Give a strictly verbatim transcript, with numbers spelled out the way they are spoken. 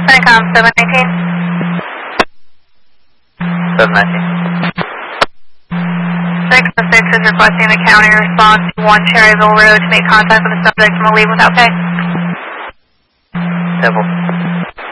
Centcom seven nineteen. seven nineteen. Centcom six is requesting the county respond to one Cherryville Road to make contact with the subject and will leave without pay. Temple.